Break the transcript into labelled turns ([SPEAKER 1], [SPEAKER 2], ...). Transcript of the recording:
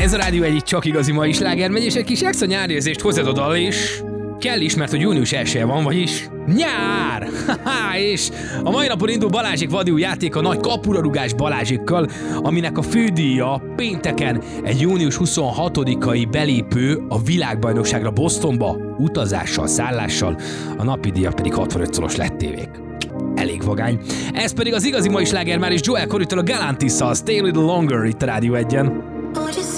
[SPEAKER 1] Ez a Rádió egyik csak igazi mai sláger megy, és egy kis extra nyárérzést hozzád oda, és kell is, mert hogy június 1-e van, vagyis nyár! És a mai napon indul Balázsék vadiú játék a nagy kapurarugás Balázsékkal, aminek a fődíja pénteken egy június 26-ai belépő a világbajnokságra Bostonba, utazással, szállással, a napi díjak pedig 65 szoros LED tévék. Elég vagány. Ez pedig az igazi mai sláger már is Joel Corrytól a Galantis-szal, Stay a Little Longer itt a Rádió 1-en.